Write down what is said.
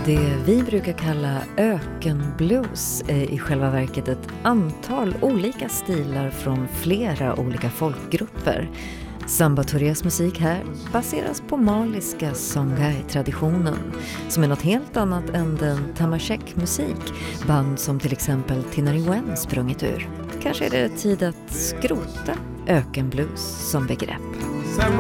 Det vi brukar kalla ökenblues är i själva verket ett antal olika stilar från flera olika folkgrupper. Samba Tourés musik här baseras på maliska Songhai-traditionen, som är något helt annat än den Tamashek-musik, band som till exempel Tinariwen sprungit ur. Kanske är det tid att skrota ökenblues som begrepp.